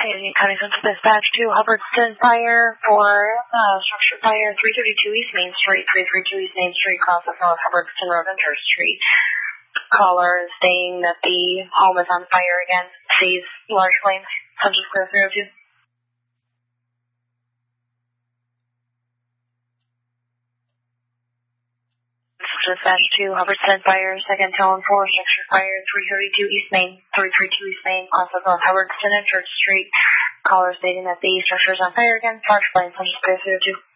County Central Dispatch to Hubbardston Fire for structure fire 332 East Main Street, 332 East Main Street, across of North Hubbardston Road and Church Street. Caller is saying that the home is on fire again. Sees large flames. Central Square 302. Dispatch to Hubbardston Fire, second tone 4, structure fire 332 East Main, 332 East Main, across of North Hubbardston and Church Street. Caller stating that the structure is on fire again. Large flames. Central Square 302.